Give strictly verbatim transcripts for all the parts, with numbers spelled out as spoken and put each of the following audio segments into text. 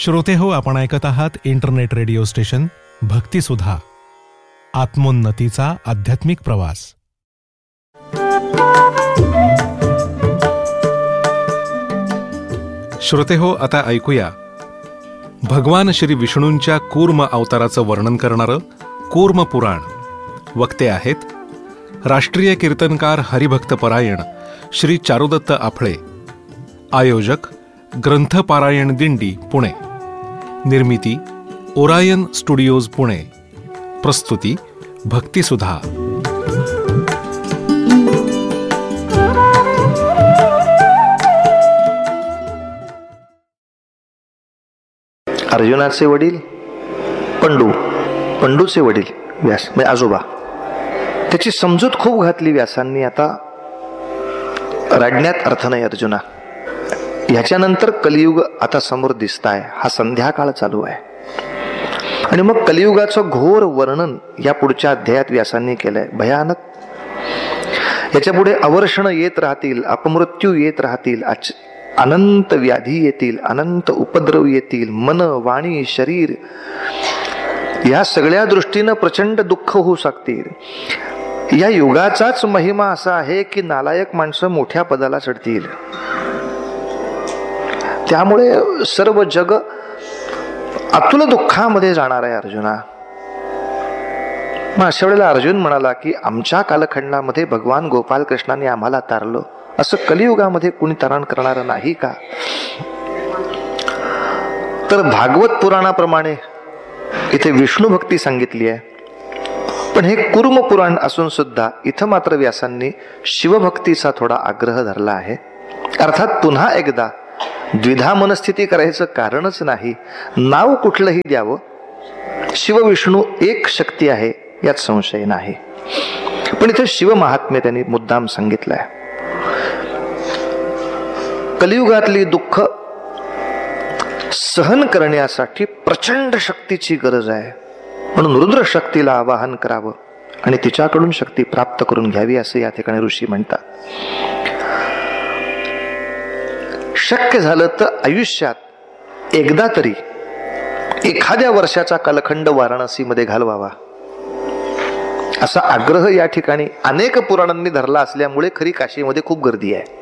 श्रोते हो, आपण ऐकत आहात इंटरनेट रेडिओ स्टेशन भक्तिसुधा, आत्मोन्नतीचा आध्यात्मिक प्रवास. श्रोते हो, आता ऐकूया भगवान श्री विष्णूंच्या कूर्म अवताराचं वर्णन करणारं कूर्म पुराण. वक्ते आहेत राष्ट्रीय कीर्तनकार हरिभक्त परायण श्री चारुदत्त आफळे. आयोजक ग्रंथपारायण दिंडी पुणे. निर्मिती ओरायन स्टुडिओज पुणे. प्रस्तुती भक्तिसुधा. अर्जुनाचे वडील पंडू, पंडूचे वडील व्यास म्हणजे आजोबा. त्याची समजूत खूप घातली व्यासांनी. आता रडण्यात अर्थ नाही अर्जुना. ह्याच्यानंतर कलियुग आता समोर दिसत आहे. हा संध्याकाळ चालू आहे आणि मग कलियुगाचं घोर वर्णन या पुढच्या अध्यायात व्यासांनी केलंय. भयानक. याच्या पुढे अवर्षण येत राहतील, अपमृत्यू येत राहतील, अनंत व्याधी येतील, अनंत उपद्रव येतील. मन, वाणी, शरीर या सगळ्या दृष्टीनं प्रचंड दुःख होऊ शकतील. या युगाचाच महिमा असा आहे की नालायक माणसं मोठ्या पदाला चढतील. त्यामुळे सर्व जग अतुल दुःखामध्ये जाणार आहे अर्जुना. मग अशा वेळेला अर्जुन म्हणाला की आमच्या कालखंडामध्ये भगवान गोपाल कृष्णाने आम्हाला तारलं, असं कलियुगामध्ये कुणी तारण करणार नाही का? तर भागवत पुराणाप्रमाणे इथे विष्णू भक्ती सांगितली आहे, पण हे कूर्म पुराण असून सुद्धा इथं मात्र व्यासांनी शिवभक्तीचा थोडा आग्रह धरला आहे. अर्थात पुन्हा एकदा द्विधा मनस्थिती करायचं कारणच नाही. नाव कुठलंही द्यावं, शिव विष्णू एक शक्ती आहे यात संशय नाही. पण इथे शिव महात्म्य त्यांनी मुद्दाम सांगितलंय. कलियुगातली दुःख सहन करण्यासाठी प्रचंड शक्तीची गरज आहे. म्हणून रुद्र शक्तीला आवाहन करावं आणि तिच्याकडून शक्ती प्राप्त करून घ्यावी असं या ठिकाणी ऋषी म्हणतात. शक्य झालं तर आयुष्यात एकदा तरी एखाद्या वर्षाचा कालखंड वाराणसीमध्ये घालवावा असा आग्रह या ठिकाणी अनेक पुराणांनी धरला असल्यामुळे खरी काशीमध्ये खूप गर्दी आहे.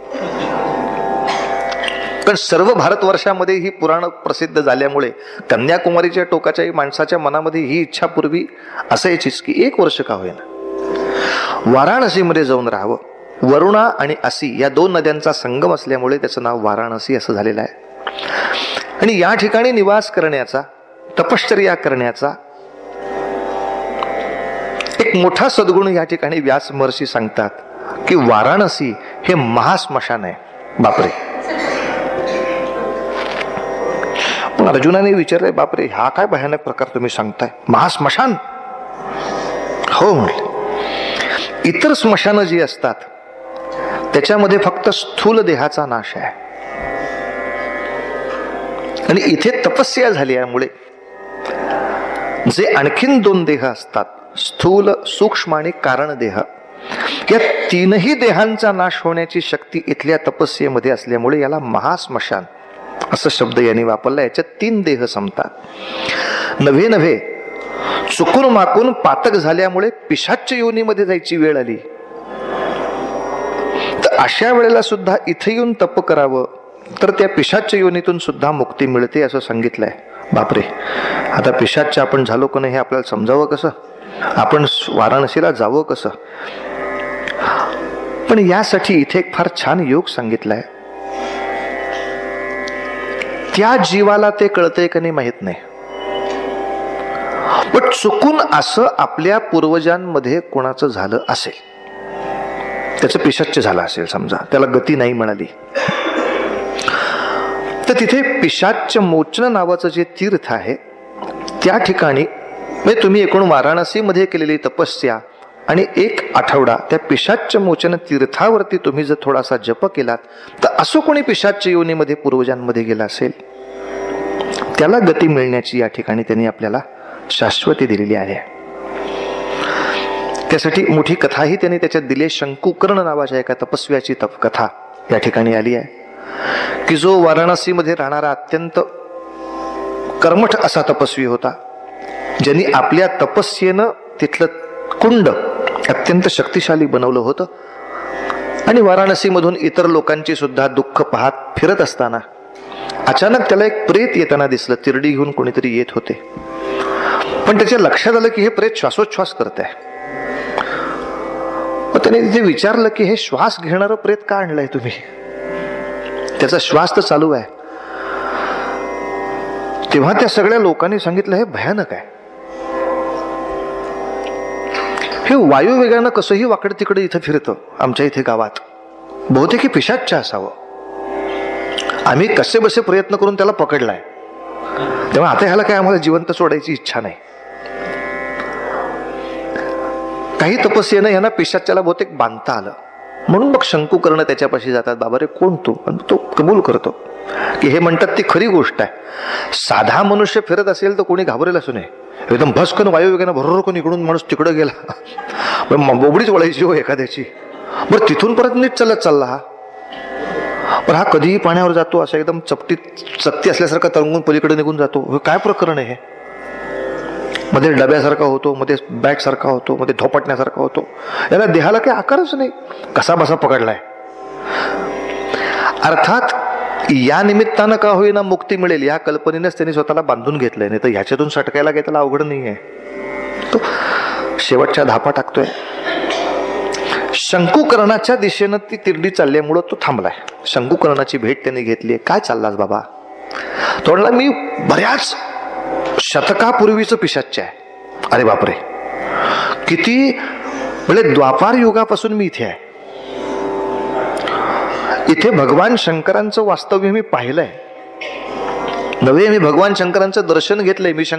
पण सर्व भारतवर्षामध्ये ही पुराण प्रसिद्ध झाल्यामुळे कन्याकुमारीच्या टोकाच्याही माणसाच्या मनामध्ये ही इच्छा पूर्वी असायचीच की एक वर्ष का होईना वाराणसीमध्ये जाऊन राहावं. वरुणा आणि असी या दोन नद्यांचा संगम असल्यामुळे त्याचं नाव वाराणसी असं झालेलं आहे. आणि या ठिकाणी निवास करण्याचा, तपश्चर्या करण्याचा एक मोठा सद्गुण या ठिकाणी व्यास महर्षी सांगतात की वाराणसी हे महास्मशान आहे. बापरे. पण अर्जुनाने विचारले, बापरे हा काय भयानक प्रकार तुम्ही सांगताय, महास्मशान? हो म्हणले. इतर स्मशान जी असतात त्याच्यामध्ये फक्त स्थूल देहाचा नाश आहे आणि इथे तपस्या झाल्यामुळे जे आणखीन दोन देह असतात, स्थूल, सूक्ष्म आणि कारण देह, या तीनही देहांचा नाश होण्याची शक्ती इथल्या तपस्येमध्ये असल्यामुळे याला महास्मशान असा शब्द यांनी वापरला. याच्यात तीन देह संपतात. नव्हे नव्हे चुकून माकून पातक झाल्यामुळे पिशाच्य योनीमध्ये जायची वेळ आली तर अशा वेळेला सुद्धा इथे येऊन तप करावं तर त्या पिशाच्य योनीतून सुद्धा मुक्ती मिळते असं सांगितलंय. बापरे. आता पिशाच्य आपण झालो का नाही हे आपल्याला समजावं कसं? आपण वाराणसीला जावं कसं? पण यासाठी इथे एक फार छान योग सांगितलाय. त्या जीवाला ते कळतंय का नाही माहित नाही, पण चुकून असं आपल्या पूर्वजांमध्ये कोणाचं झालं असेल, त्याचं पिशाच्य झालं असेल समजा, त्याला गती नाही मिळाली, तर तिथे पिशाच्य मोचन नावाचं जे तीर्थ आहे त्या ठिकाणी म्हणजे तुम्ही एकूण वाराणसीमध्ये केलेली तपस्या आणि एक आठवडा त्या पिशाच्य मोचन तीर्थावरती तुम्ही जर थोडासा जप केलात तर असं कोणी पिशाच्य योनीमध्ये पूर्वजांमध्ये गेला असेल त्याला गती मिळण्याची या ठिकाणी त्यांनी आपल्याला शाश्वती दिलेली आहे. त्यासाठी मोठी कथाही त्यांनी त्याच्यात दिली. शंकुकर्ण नावाच्या एका तपस्व्याची तप कथा या ठिकाणी आली आहे की जो वाराणसीमध्ये राहणारा अत्यंत कर्मठ असा तपस्वी होता, ज्यांनी आपल्या तपस्येनं तिथलं कुंड अत्यंत शक्तिशाली बनवलं होतं. आणि वाराणसीमधून इतर लोकांची सुद्धा दुःख पाहत फिरत असताना अचानक त्याला एक प्रेत येताना दिसलं. तिरडी घेऊन कोणीतरी येत होते, पण त्याच्या लक्षात आलं की हे प्रेत श्वासोच्छ्वास करत आहे. त्याने तिथे विचारलं की हे श्वास घेणारं प्रेत का आणलंय तुम्ही? त्याचा श्वास तर चालू आहे. तेव्हा त्या सगळ्या लोकांनी सांगितलं हे भयानक आहे, हे वायू वेगानं कसंही वाकड तिकडे इथं फिरतं आमच्या इथे गावात, बहुतेक हे पिशाच्च असावं. आम्ही कसे बसे प्रयत्न करून त्याला पकडलाय, तेव्हा आता ह्याला काय आम्हाला जिवंत सोडायची इच्छा नाही. काही तपस्येनं यांना पिशाच्याला बहुतेक बांधता आलं, म्हणून मग शंकुकर्ण त्याच्यापाशी जातात. बाबा रे कोण तू? आणि तो कबूल करतो की हे म्हणतात ती खरी गोष्ट आहे. साधा मनुष्य फिरत असेल तर कोणी घाबरेल असू नये, एकदम भस्कन वायू वेगानं भरर कोण इकडून माणूस तिकडं गेला, बोबडीच वळायची हो एखाद्याची. बरं तिथून परत नीट चालत चालला हा, पण हा कधीही पाण्यावर जातो, असा एकदम चपटीत चकती असल्यासारखा तरंगून पलीकडे निघून जातो. काय प्रकरण आहे हे? मध्ये डब्यासारखा होतो, मध्ये बॅग सारखा होतो, मध्ये धोपटण्यासारखा होतो. याला देहाला काही आकारच नाही, कसा बसा पकडलाय. अर्थात या निमित्तानं का होईना मुक्ती मिळेल या कल्पनेनेच त्यांनी स्वतःला बांधून घेतलंय, नाही तर ह्याच्यातून सटकायला काही त्याला अवघड नाहीये. तो शेवटच्या धापा टाकतोय. शंकुकर्णाच्या दिशेनं ती तिरडी चालल्यामुळं तो थांबलाय. शंकुकर्णाची भेट त्यांनी घेतली. काय चाललास बाबा? तो म्हणला मी बऱ्याच शतकापूर्वीच पिशाच्च आहे. अरे बापरे, किती म्हणजे द्वापार युगापासून मी इथे आहे. इथे भगवान शंकरांचं वास्तव्य मी पाहिलंय, नव्हे मी भगवान शंकरांचं दर्शन घेतलंय. मी